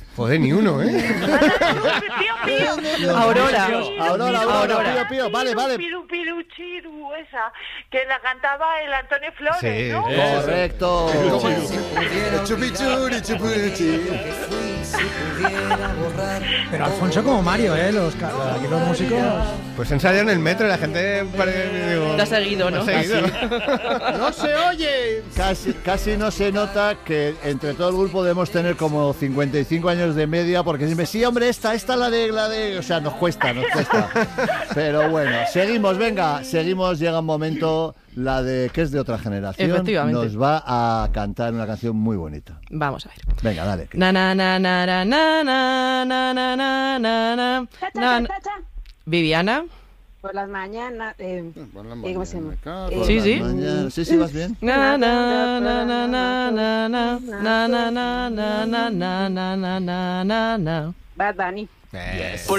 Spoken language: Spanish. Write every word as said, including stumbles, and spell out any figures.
Joder, ni uno, ¿eh? Pío, pío. Aurora. Aurora, Aurora, Pío, Pío. Vale, vale. Piru, piru, chiru, esa, que la cantaba el Antonio Flores, Sí. ¿no? Correcto. Chupichuri, chupichi. Pero Alfonso como Mario, ¿eh? Los, ca- aquí los músicos... Pues ensayan en el metro y la gente parece, digo, Te ha seguido, ¿no? te ha seguido. ¡No se oye! Casi, casi no se nota que entre todo el grupo debemos tener como cincuenta y cinco años de media, porque siempre, sí, hombre, esta, esta la de, la de... O sea, nos cuesta, nos cuesta. Pero bueno, seguimos, venga, seguimos, llega un momento, la de que es de otra generación. Efectivamente. Nos va a cantar una canción muy bonita. Vamos a ver. Venga, dale. que- Na na na na na na na na na na na na Cha, cha, na. cha, cha, cha. Viviana. Por las mañanas. Eh, Por la eh, ¿Cómo se llama? mañana, Eh, Por Sí, las sí. mañanas. Sí, sí, vas bien. Na na na na na na na na na na na na na na na na na. Bad Bunny. Eh.